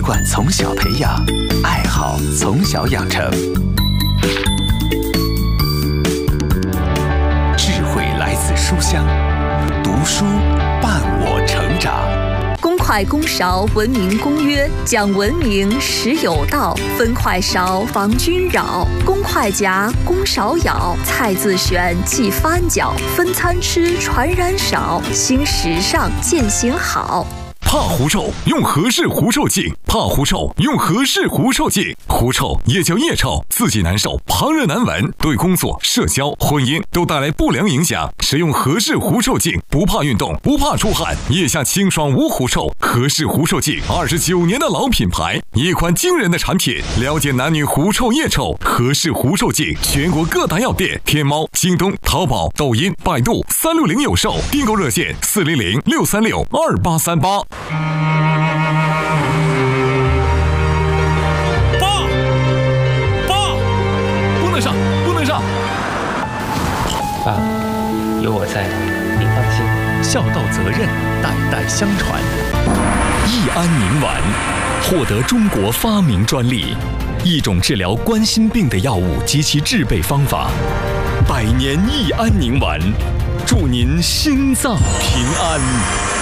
惯从小培养，爱好从小养成。智慧来自书香，读书伴我成长。 公筷公勺文明公约，讲文明实有道，分筷勺防君扰，公筷夹公勺舀，菜自选忌翻搅，分餐吃传染少，新时尚践行好。 怕狐臭用和氏狐臭净，怕狐臭用和氏狐臭净。狐臭也叫腋臭，自己难受，旁人难闻，对工作、社交、婚姻都带来不良影响。使用和氏狐臭净，不怕运动，不怕出汗，腋下清爽无狐臭。和氏狐臭净29年的老品牌，一款惊人的产品。了解男女狐臭、腋臭，和氏狐臭净全国各大药店、天猫、京东、淘宝、抖音、百度360有售，订购热线400-636-2838。 爸，不能上，不能上！ 爸，有我在，您放心。 孝道责任，代代相传。益安宁丸获得中国发明专利，一种治疗冠心病的药物及其制备方法。100年益安宁丸，祝您心脏平安。